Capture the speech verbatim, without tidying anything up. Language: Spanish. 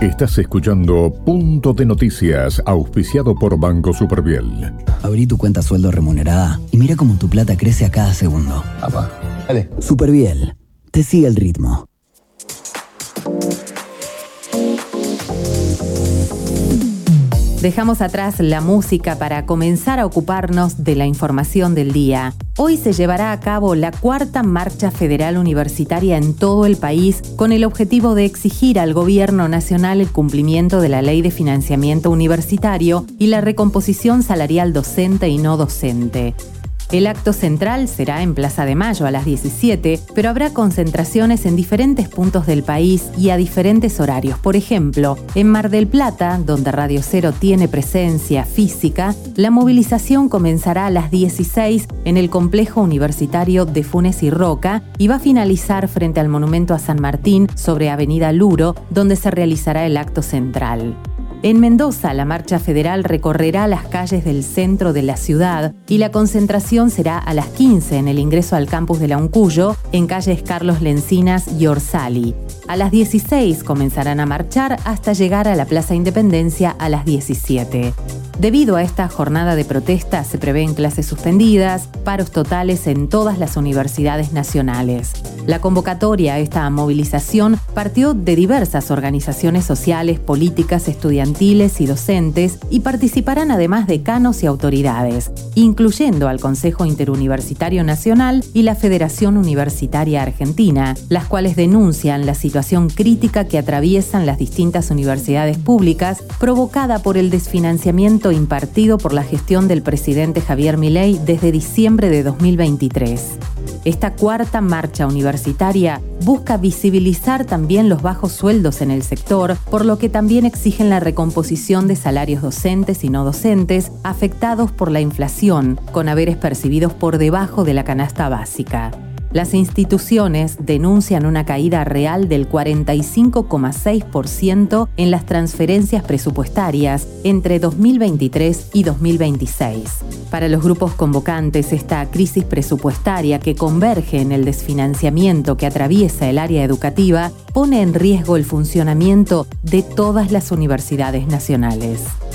Estás escuchando Punto de Noticias, auspiciado por Banco Superviel. Abrí tu cuenta sueldo remunerada y mira cómo tu plata crece a cada segundo. Apa, dale. Superviel, te sigue el ritmo. Dejamos atrás la música para comenzar a ocuparnos de la información del día. Hoy se llevará a cabo la cuarta marcha federal universitaria en todo el país con el objetivo de exigir al gobierno nacional el cumplimiento de la Ley de Financiamiento Universitario y la recomposición salarial docente y no docente. El acto central será en Plaza de Mayo a las diecisiete, pero habrá concentraciones en diferentes puntos del país y a diferentes horarios. Por ejemplo, en Mar del Plata, donde Radio Cero tiene presencia física, la movilización comenzará a las dieciséis en el complejo universitario de Funes y Roca y va a finalizar frente al Monumento a San Martín sobre Avenida Luro, donde se realizará el acto central. En Mendoza, la marcha federal recorrerá las calles del centro de la ciudad y la concentración será a las quince en el ingreso al campus de la Uncuyo, en calles Carlos Lencinas y Orsali. A las dieciséis comenzarán a marchar hasta llegar a la Plaza Independencia a las diecisiete. Debido a esta jornada de protesta, se prevén clases suspendidas, paros totales en todas las universidades nacionales. La convocatoria a esta movilización partió de diversas organizaciones sociales, políticas, estudiantiles y docentes y participarán además decanos y autoridades, incluyendo al Consejo Interuniversitario Nacional y la Federación Universitaria Argentina, las cuales denuncian la situación crítica que atraviesan las distintas universidades públicas provocada por el desfinanciamiento impartido por la gestión del presidente Javier Milei desde diciembre de dos mil veintitrés. Esta cuarta marcha universitaria busca visibilizar también los bajos sueldos en el sector, por lo que también exigen la recomposición de salarios docentes y no docentes afectados por la inflación, con haberes percibidos por debajo de la canasta básica. Las instituciones denuncian una caída real del cuarenta y cinco coma seis por ciento en las transferencias presupuestarias entre dos mil veintitrés y dos mil veintiséis. Para los grupos convocantes, esta crisis presupuestaria que converge en el desfinanciamiento que atraviesa el área educativa pone en riesgo el funcionamiento de todas las universidades nacionales.